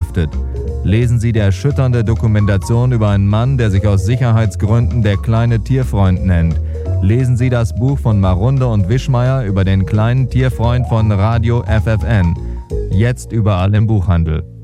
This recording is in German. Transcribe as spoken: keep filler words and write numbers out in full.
vergiftet. Lesen Sie die erschütternde Dokumentation über einen Mann, der sich aus Sicherheitsgründen der kleine Tierfreund nennt. Lesen Sie das Buch von Marunde und Wischmeier über den kleinen Tierfreund von Radio F F N. Jetzt überall im Buchhandel.